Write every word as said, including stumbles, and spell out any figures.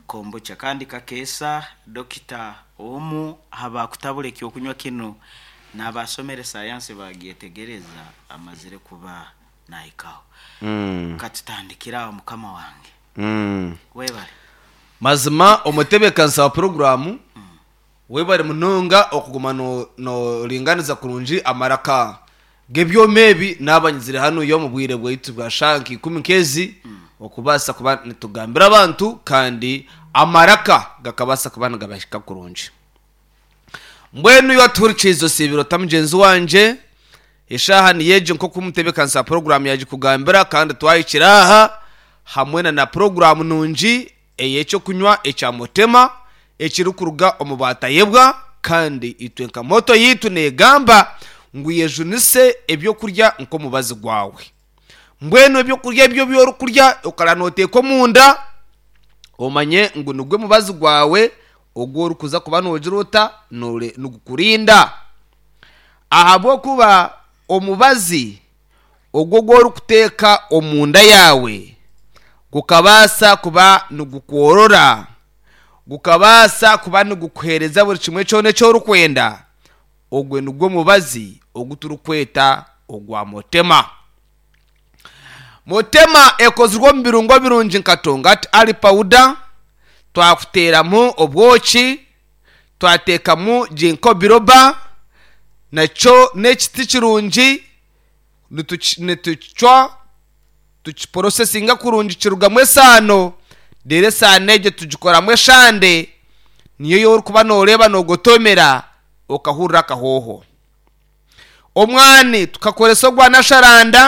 kombucha kandi kakesa dokita omu haba kutabule kyo kunywa kino n'abasomere science bagietegereza amazire kuba naikaho mm. katutandikira mukama wange mm. webale mazima omutebe kansa programu mm. webale munonga okuguma no, no ringaniza kurunji amaraka gebyo mebi nabanyizire hano yo mu bwire bwaitu bwa shanki kumikezi mm. okubasa kuba nitugambira abantu kandi amaraka gakabasa kubana gabashika kurunji mbwenu yo turichizo sibiro tamjenzi wanje ishaha niyeje nko kumutebe kansa program yaje kugambira kandi twayikiraha hamwena na program nunji eyecho kunywa echa motema echirukuruga omubata yebwa kandi itwenka moto yitu negamba nguye junise ebyo kurya nko mubazi gwawe mbwenu ebyo kurya ebyo byo kurya ukaranote ko munda omanye ngo nugwe mubazi gwawe ogoro kuza kuba nojiruta nore nugukurinda ahabo kuba omubazi ogogoro kuteka omunda yawe gukabasa kuba nugukorora gukabasa kuba nugukuhereza buri kimwe cyone cyo rukwenda ogwe nugwo mubazi oguturukweta ogwa motema motema ekozirwo mbirungo birungi nkatonga ati ali powder twakuteramu obwoki twatekamu jinko biroba nacho nechiti kirungi nituchwa tuchiprocessinga kurungi kirugamwe sano dere saneje tujikoramwe shande niyo yo kuba noreba no gotomera okahurira kahoho omwani tukakoreso gwa nasharanda